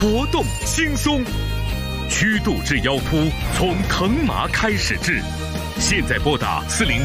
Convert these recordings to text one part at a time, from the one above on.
活动轻松。虚度至腰突，从疼麻开始治。现在拨打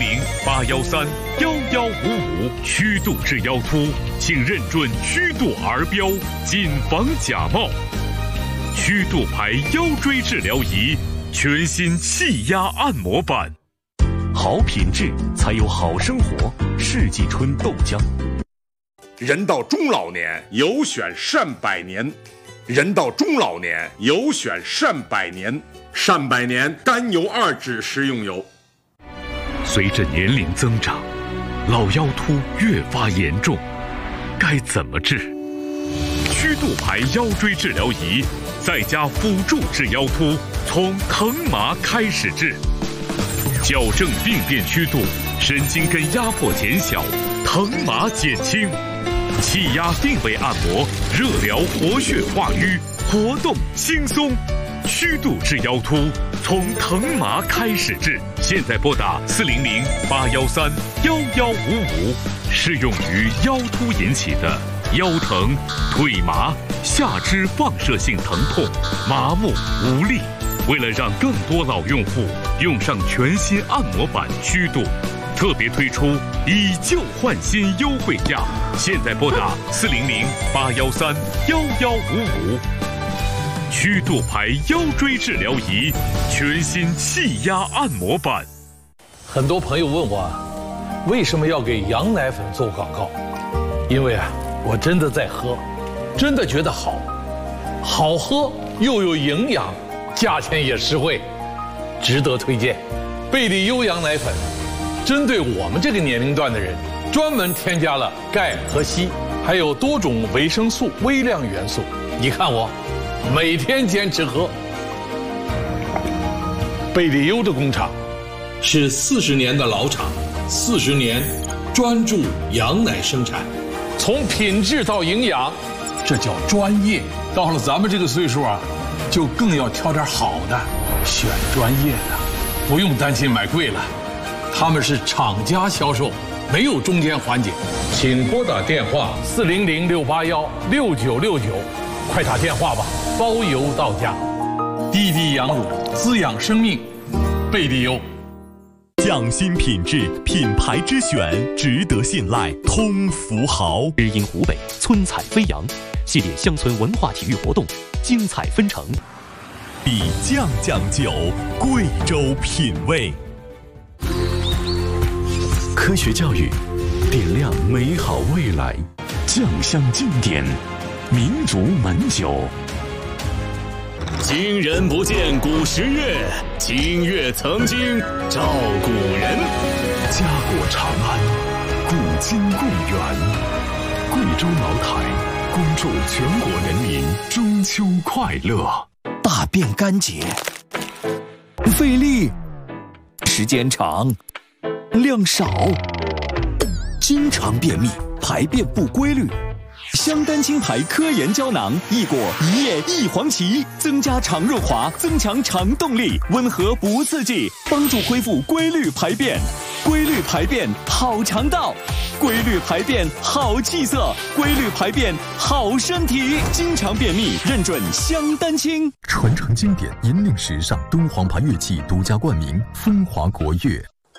400-813-1155。虚度至腰突，请认准虚度儿标，谨防假冒。虚度牌腰椎治疗仪，全新气压按摩板。好品质才有好生活。世纪春豆浆。 人到中老年，有选善百年。人到中老年，有选善百年。善百年甘油2酯食用油。 随着年龄增长，老腰突越发严重，该怎么治？虚度牌腰椎治疗仪，在家辅助治腰突，从疼麻开始治，矫正病变虚度，神经根压迫减小，疼麻减轻，气压定位按摩，热疗活血化瘀，活动轻松。虚度治腰突，从疼麻开始治。现在拨打400-813-1155。适用于腰突引起的腰疼、腿麻、下肢放射性疼痛、麻木无力。为了让更多老用户用上全新按摩板虚度，特别推出以旧换新优惠价。现在拨打400-813-1155。虚度牌腰椎治疗仪，全新气压按摩板。 很多朋友问我，为什么要给羊奶粉做广告？因为我真的在喝，真的觉得好，好喝又有营养，价钱也实惠，值得推荐。贝利优羊奶粉，针对我们这个年龄段的人，专门添加了钙和硒，还有多种维生素、微量元素。你看我，每天坚持喝。贝利优的工厂是40年的老厂，40年专注羊奶生产，从品质到营养，这叫专业。到了咱们这个岁数就更要挑点好的，选专业的，不用担心买贵了。他们是厂家销售，没有中间环节。请拨打电话400-681-6969，快打电话吧，包邮到家。滴滴羊乳，滋养生命，贝利优。 匠心品质，品牌之选，值得信赖，通福豪。 知音湖北，村彩飞扬系列乡村文化体育活动精彩纷呈。 比酱酱酒，贵州品味。 科学教育，点亮美好未来。酱香经典，民族门酒。 今人不见古时月，今月曾经照古人。 家国长安，古今共远。贵州茅台恭祝全国人民中秋快乐。 大便干结，费力，时间长，量少，经常便秘，排便不规律。香丹青牌科研胶囊，益果一叶一黄芪，增加肠润滑，增强肠动力，温和不刺激，帮助恢复规律排便。规律排便好肠道，规律排便好气色，规律排便好身体。经常便秘，认准香丹青。 传承经典，引领时尚，敦煌牌乐器独家冠名，风华国乐。